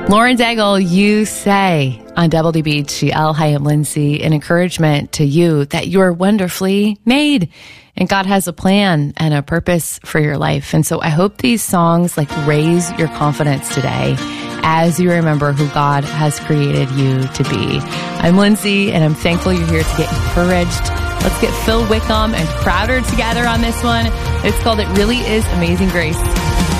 Lauren Daigle, You Say on WBGL. Hi, I'm Lindsay. An encouragement to you that you're wonderfully made and God has a plan and a purpose for your life. And so I hope these songs raise your confidence today as you remember who God has created you to be. I'm Lindsay, and I'm thankful you're here to get encouraged. Let's get Phil Wickham and Crowder together on this one. It's called It Really Is Amazing Grace.